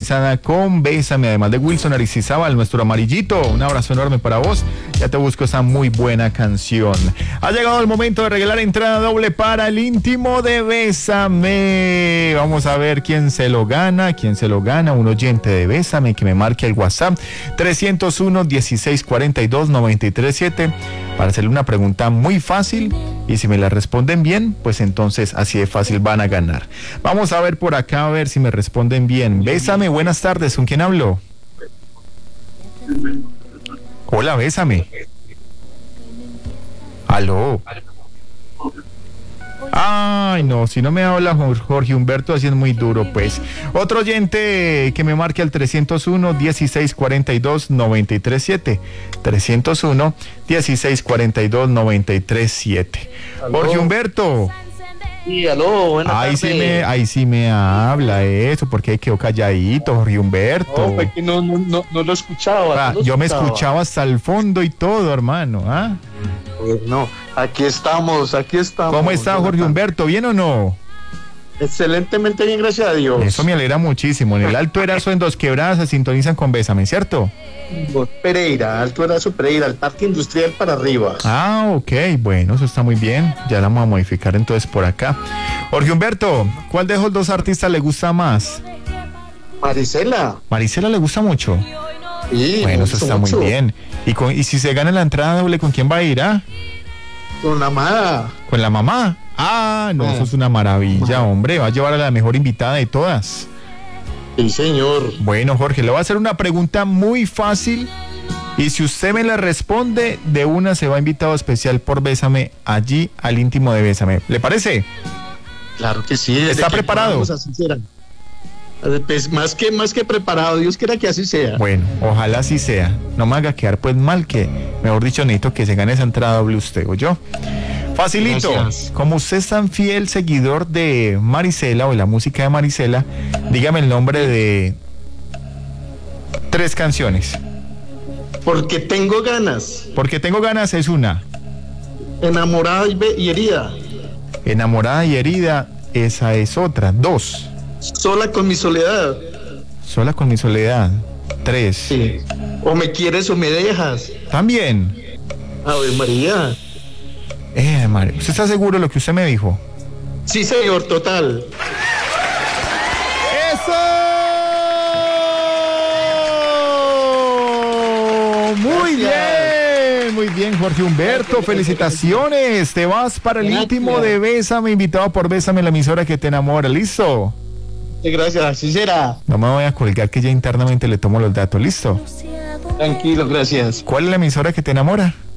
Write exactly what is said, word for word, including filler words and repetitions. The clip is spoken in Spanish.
sintonizada con Bésame, además de Wilson Aristizábal, nuestro amarillito. Un abrazo enorme para vos. Ya te busco esa muy buena canción. Ha llegado el momento de regalar entrada doble para el íntimo de Bésame. Vamos a ver quién se lo gana, quién se lo gana. Un oyente de Bésame que me marque el WhatsApp trescientos uno, dieciséis cuarenta y dos, noventa y tres siete para hacerle una pregunta muy fácil, y si me la responden bien, pues entonces así de fácil van a ganar. Vamos a ver por acá, a ver si me responden bien. Bésame, buenas tardes, ¿con quién hablo? Hola, Bésame. Aló. Ay, no, si no me habla Jorge Humberto, así es muy duro, pues. Otro oyente que me marque al trescientos uno, dieciséis cuarenta y dos, noventa y tres siete. trescientos uno, dieciséis cuarenta y dos, noventa y tres siete. Jorge Humberto. Sí, aló, buenas ahí tardes. sí me, ahí sí me habla eso, porque quedó calladito, Jorge Humberto. No, fue que no, no, no, no lo escuchaba. Ah, no lo yo me escuchaba. escuchaba hasta el fondo y todo, hermano. ¿Ah? Pues no, aquí estamos, aquí estamos. ¿Cómo está Jorge Humberto? ¿Bien o no? Excelentemente bien, gracias a Dios. Eso me alegra muchísimo. En el Alto Erazo, en Dos Quebradas, se sintonizan con Bésame, ¿cierto? Pereira, Alto Erazo Pereira, el Parque Industrial para arriba. Ah, ok, bueno, eso está muy bien. Ya la vamos a modificar entonces por acá. Jorge Humberto, ¿cuál de esos dos artistas le gusta más? Marisela. Marisela le gusta mucho. Sí, Bueno, eso está mucho. muy bien. ¿Y, con, y si se gana la entrada doble, ¿con quién va a ir? Ah? Con la amada. ¿Con la mamá? Ah, no, Ah. eso es una maravilla, hombre. Va a llevar a la mejor invitada de todas. Sí, señor. Bueno, Jorge, le voy a hacer una pregunta muy fácil, y si usted me la responde, de una se va invitado especial por Bésame allí al íntimo de Bésame. ¿Le parece? Claro que sí. desde ¿Está que preparado? podamos, así será. Pues más que, más que preparado, Dios quiera que así sea. Bueno, ojalá así sea. No me haga quedar pues mal, que mejor dicho necesito que se gane esa entrada doble usted, ¿o yo? Facilito. Gracias. Como usted es tan fiel seguidor de Marisela o de la música de Marisela, dígame el nombre de tres canciones. Porque tengo ganas. Porque tengo ganas es una. Enamorada y, be- y herida. Enamorada y herida, esa es otra. Dos. Sola con mi soledad. Sola con mi soledad. Tres. Sí. O me quieres o me dejas. También. Ave María. Eh, María, ¿usted está seguro de lo que usted me dijo? Sí, señor, total. ¡Eso! Muy bien, muy bien, Jorge Humberto, felicitaciones. Te vas para el Gracias. íntimo de Bésame, invitado por Bésame, la emisora que te enamora. ¿Listo? Gracias, así será. No me voy a colgar, que ya internamente le tomo los datos. ¿Listo? Tranquilo, gracias. ¿Cuál es la emisora que te enamora?